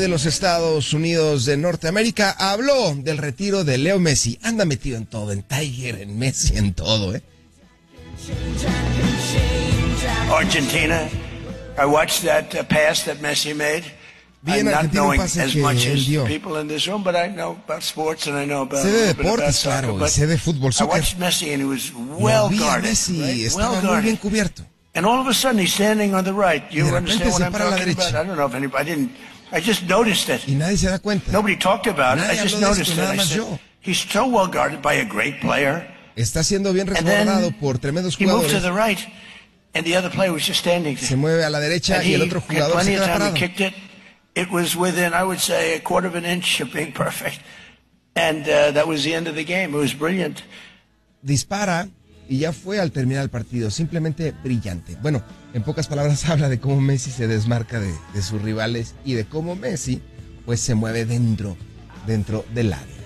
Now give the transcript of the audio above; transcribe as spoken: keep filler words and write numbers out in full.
de los Estados Unidos de Norteamérica habló del retiro de Leo Messi. Anda metido en todo, en Tiger, en Messi, en todo, ¿eh? Argentina, I watched that uh, pass that Messi made. Bien, I'm not Argentina, un knowing pase as que much él as dio. people in this room, but I know about sports and I know about Sé de a little bit about deportes, soccer, claro, y but sé de fútbol, I soccer. watched Messi and he was well Lo vi a guarded, Messi, right? estaba well muy guarded. bien cubierto. And all of a sudden he's standing on the right. You De repente understand se what I'm para a la talking derecha. about? I don't know if anybody, I didn't, I just noticed it. Y nadie se da cuenta. Nobody talked about it. Nadie I just habló de noticed esto, it. nada I más said, yo. he's so well guarded by a great player. Está siendo bien And then resguardado por tremendos he moved to jugadores. the right, and the other player was just standing there. Se mueve a la derecha And y el he otro had jugador se plenty of queda time. parado. He kicked it. It was within, I would say, a quarter of an inch of being perfect. And uh, that was the end of the game. It was brilliant. Dispara y ya fue al terminar el partido. Simplemente brillante. Bueno, en pocas palabras habla de cómo Messi se desmarca de, de sus rivales y de cómo Messi pues se mueve dentro, dentro del área.